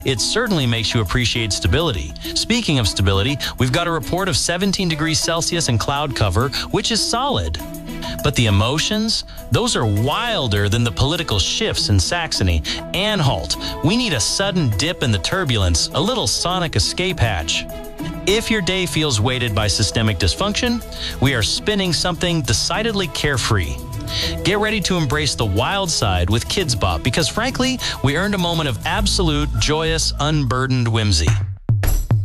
It certainly makes you appreciate stability. Speaking of stability, we've got a report of 17 degrees Celsius and cloud cover, which is solid. But the emotions, those are wilder than the political shifts in Saxony. Anhalt, we need a sudden dip in the turbulence, a little sonic escape hatch. If your day feels weighted by systemic dysfunction, we are spinning something decidedly carefree. Get ready to embrace the wild side with Kidz Bop because frankly, we earned a moment of absolute, joyous, unburdened whimsy.